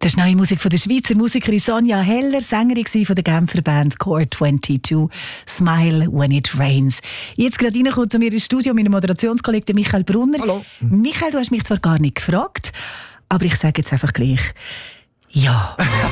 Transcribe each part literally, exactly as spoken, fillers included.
Das ist neue Musik von der Schweizer Musikerin Sonja Heller, Sängerin von der Genfer Band Core zweiundzwanzig. Smile when it rains. Jetzt gerade reinkommt zu mir ins Studio mein Moderationskollege Michael Brunner. Hallo. Michael, du hast mich zwar gar nicht gefragt, aber ich sage jetzt einfach gleich. Ja.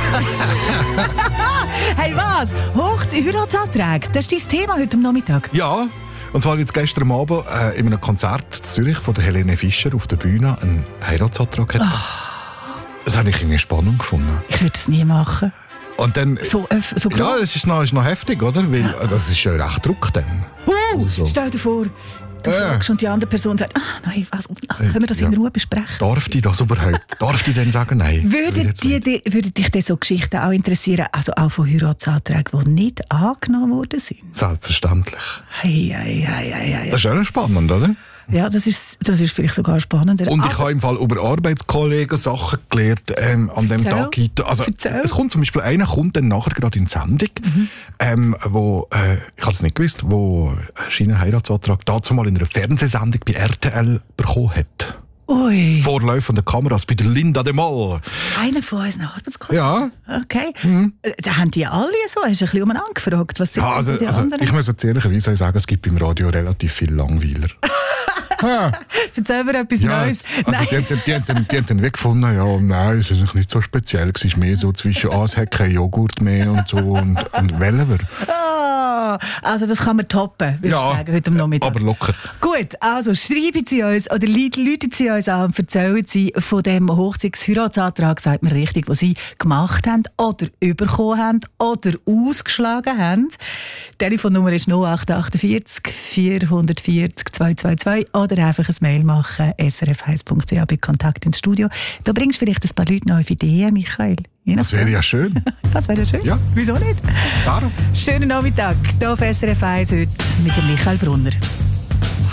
Hey, was? Hochzeit, Heiratsanträge, das ist dein Thema heute am Nachmittag. Ja, und zwar jetzt gestern Abend äh, in einem Konzert in Zürich von der Helene Fischer auf der Bühne einen Heiratsantrag gehabt. Oh. Das habe ich irgendwie spannend gefunden. Ich würde es nie machen. Und dann, so, äh, so ja, das ist noch, ist noch heftig, oder? Weil ja. Das ist ja recht Druck dann. Uh, also. Stell dir vor, du äh. fragst und die andere Person sagt, ah, nein, was, können wir das ja. in Ruhe besprechen? Darf die das überhaupt? Darf die denn sagen, nein? Würde, die, die, würde dich denn so Geschichten auch interessieren, also auch von Heiratsanträgen, die nicht angenommen worden sind? Selbstverständlich. Hey, hey, hey, hey, hey. Das ist auch spannend, oder? Ja, das ist, das ist vielleicht sogar spannender. Und ich habe im Fall über Arbeitskollegen Sachen gelernt ähm, an dem Tag. Also, es kommt zum Beispiel einer, kommt dann nachher gerade in die Sendung, mhm. ähm, wo, äh, ich habe es nicht gewusst, wo einen Heiratsantrag dazu mal in einer Fernsehsendung bei R T L bekommen hat. Ui. Vorlaufende Kameras bei der Linda de Mol. Einer von unseren Arbeitskollegen? Ja. Okay. Mhm. Da haben die alle so? Hast du ein bisschen umeinander gefragt? Was sind ja, also, die also, anderen? Ich muss jetzt ehrlicherweise sagen, es gibt beim Radio relativ viel Langweiler. Ja. Erzähl mir etwas ja, Neues. Also die, die, die, die, die haben dann weggefunden, ja, nein, es ist nicht so speziell. Es ist mehr so zwischen, ah, es hat keinen Joghurt mehr und so und, und Wellever. Ah, also das kann man toppen, würde ja, ich sagen, heute am Nachmittag. Aber locker. Gut, also schreiben Sie uns oder läuten Sie uns an und erzählen Sie von dem Hochzeits-Heiratsantrag, sagt man richtig, den Sie gemacht haben oder bekommen haben oder ausgeschlagen haben. Die Telefonnummer ist null acht acht vier vier vier vier zwei zwei zwei oder einfach ein Mail machen, s r f eins punkt c h bei Kontakt ins Studio. Da bringst du vielleicht ein paar Leute noch auf Ideen, Michael. Das wäre ja schön. Das wäre ja schön. Ja. Wieso nicht? Darum. Schönen Nachmittag hier auf S R F eins heute mit dem Michael Brunner.